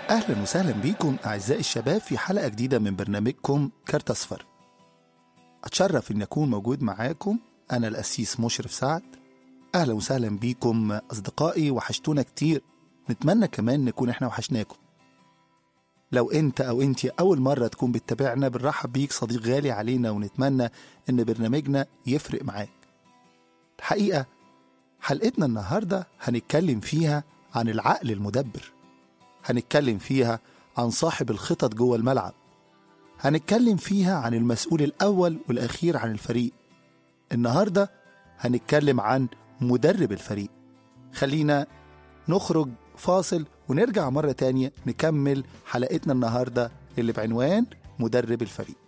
أهلا وسهلا بيكم أعزائي الشباب في حلقة جديدة من برنامجكم كارت أصفر. أتشرف أن أكون موجود معاكم. أنا القسيس مشرف سعد. أهلا وسهلا بيكم أصدقائي، وحشتونا كتير. نتمنى كمان نكون إحنا وحشناكم. لو أنت أو أنتي أول مرة تكون بتتابعنا، بنرحب بيك صديق غالي علينا، ونتمنى أن برنامجنا يفرق معاك. الحقيقة حلقتنا النهاردة هنتكلم فيها عن العقل المدبر، هنتكلم فيها عن صاحب الخطط جوه الملعب، هنتكلم فيها عن المسؤول الأول والأخير عن الفريق. النهاردة هنتكلم عن مدرب الفريق. خلينا نخرج فاصل ونرجع مرة تانية نكمل حلقتنا النهاردة اللي بعنوان مدرب الفريق.